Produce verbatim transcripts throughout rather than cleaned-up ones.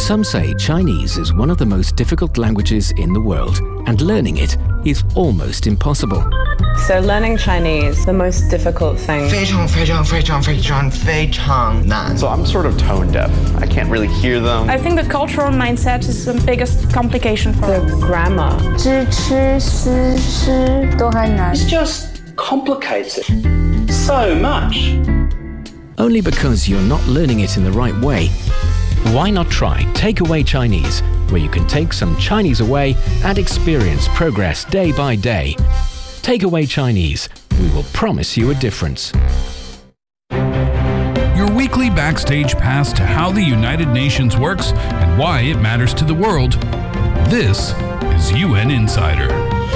Some say Chinese is one of the most difficult languages in the world, and learning it is almost impossible. So learning Chinese, the most difficult thing. 非常非常非常非常非常难. So I'm sort of tone deaf. I can't really hear them. I think the cultural mindset is the biggest complication for the us. grammar. 知吃思诗都还难. It's just complicated so much. Only because you're not learning it in the right way. Why not try Takeaway Chinese, where you can take some Chinese away and experience progress day by day. Takeaway Chinese. We will promise you a difference. Your weekly backstage pass to how the United Nations works and why it matters to the world. This is U N Insider.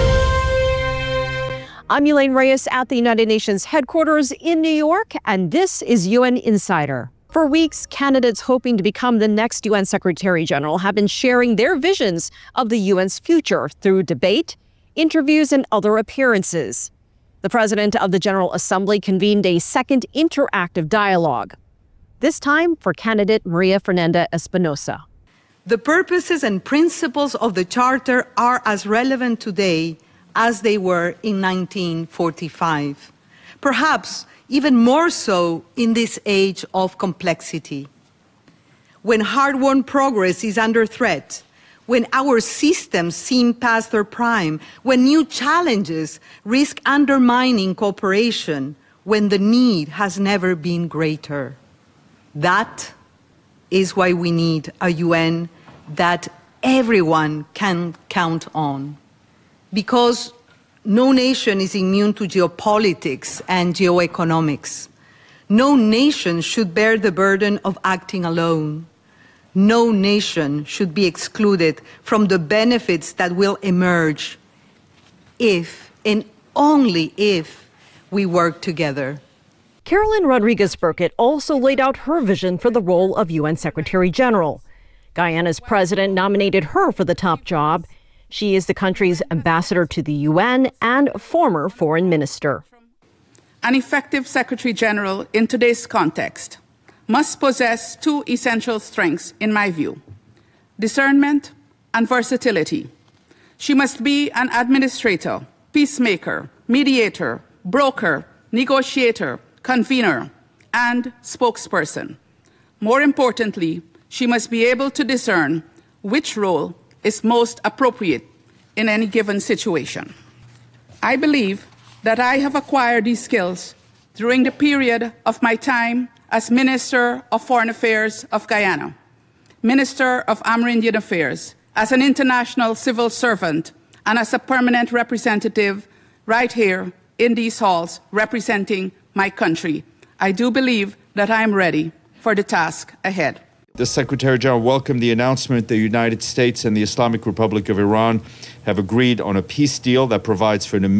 I'm Elaine Reyes at the United Nations headquarters in New York, and this is U N Insider. For weeks, candidates hoping to become the next U N Secretary General have been sharing their visions of the U N's future through debate, interviews, and other appearances. The president of the General Assembly convened a second interactive dialogue, this time for candidate Maria Fernanda Espinosa. The purposes and principles of the Charter are as relevant today as they were in nineteen forty-five, perhaps even more so in this age of complexity. When hard-won progress is under threat, when our systems seem past their prime, when new challenges risk undermining cooperation, when the need has never been greater. That is why we need a U N that everyone can count on. Because no nation is immune to geopolitics and geoeconomics. No nation should bear the burden of acting alone. No nation should be excluded from the benefits that will emerge if, and only if, we work together. Carolyn Rodriguez-Burkett also laid out her vision for the role of U N Secretary General. Guyana's president nominated her for the top job. She is the country's ambassador to the U N and former foreign minister. An effective Secretary General in today's context must possess two essential strengths, in my view: discernment and versatility. She must be an administrator, peacemaker, mediator, broker, negotiator, convener, and spokesperson. More importantly, she must be able to discern which role is most appropriate in any given situation. I believe that I have acquired these skills during the period of my time as Minister of Foreign Affairs of Guyana, Minister of Amerindian Affairs, as an international civil servant, and as a permanent representative right here in these halls representing my country. I do believe that I am ready for the task ahead. The Secretary General welcomed the announcement the United States and the Islamic Republic of Iran have agreed on a peace deal that provides for an